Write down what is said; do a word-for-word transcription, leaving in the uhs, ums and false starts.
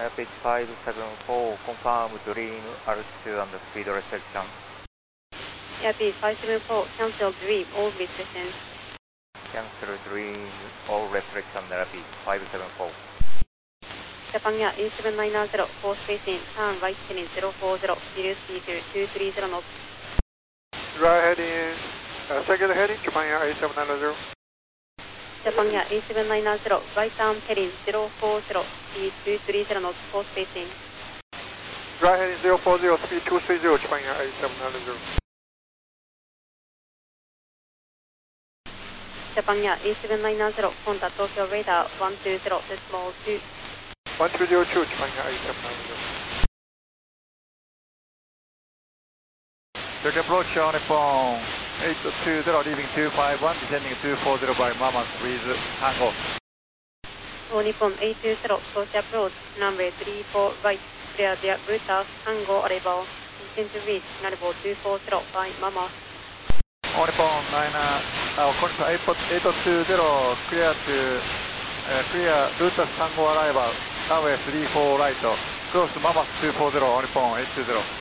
Pitch five seven four, confirm dream, altitude and speed restriction. Airbus five seven four, cancel dream, all restrictions. Cancel dream, all restriction, Airbus five seven four. Japan Air A seven nine zero, four spacing, turn right heading zero four zero, zero speed two three zero knots. Right heading, uh, second heading, Japan Air A seven nine zero. Japan Air A seven nine zero, right turn heading zero four zero, speed two three zero knots, four spacing. Right heading zero four zero, speed two three zero, Japan Air A seven nine zero. Japan Air A seven nine zero, contact Tokyo radar one two zero, decimal two. one two zero two, Japan Air A seven nine zero. Direct approach on Nippon eight two zero, leaving two five one, descending two four zero by Mama with Tango. So Nippon eight two zero, approach approach, runway three four right, clear the routers, Tango arrival, intend to reach runway two four zero by Mama. On Nippon nine, uh, eight two zero, clear to, uh, clear routers Tango arrival, runway three four right, close to Mama two four zero, on Nippon eight two zero.